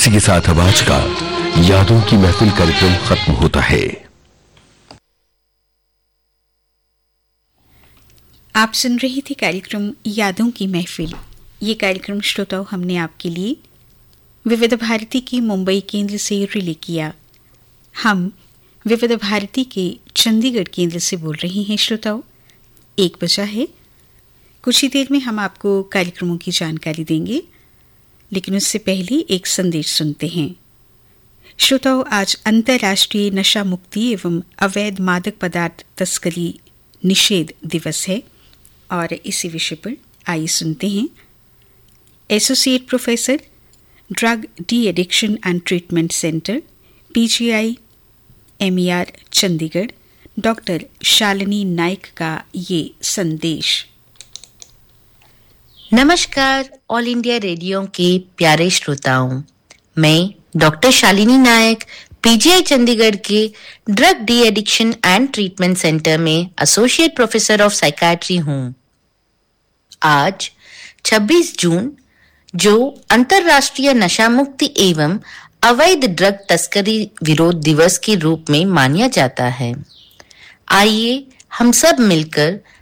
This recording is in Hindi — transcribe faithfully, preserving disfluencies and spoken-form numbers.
इसी के साथ अब आज का यादों की महफिल कार्यक्रम खत्म होता है। आप सुन रही थी कार्यक्रम यादों की महफिल। ये कार्यक्रम श्रोताओं हमने आपके लिए विविध भारती की मुंबई केंद्र से रिले किया। हम विविध भारती के चंडीगढ़ केंद्र से बोल रहे हैं। श्रोताओं, एक बजा है। कुछ ही देर में हम आपको कार्यक्रमों की जानकारी देंगे, लेकिन उससे पहले एक संदेश सुनते हैं। श्रोताओं, आज अंतर्राष्ट्रीय नशा मुक्ति एवं अवैध मादक पदार्थ तस्करी निषेध दिवस है और इसी विषय पर आइए सुनते हैं associate professor drug de addiction and treatment centre PGI MER Chandigarh doctor Shalini Naik का ये संदेश। नमस्कार ऑल इंडिया रेडियो के प्यारे श्रोताओं, मैं डॉक्टर शालिनी नायक पीजीआई चंडीगढ़ के drug de addiction and treatment centre में एसोसिएट प्रोफेसर ऑफ साइकियाट्री हूँ। आज छब्बीस जून, जो अंतर्राष्ट्रीय नशा मुक्ति एवं अवैध ड्रग तस्करी विरोध दिवस के रूप में माना जाता है, आइए हम सब मिलकर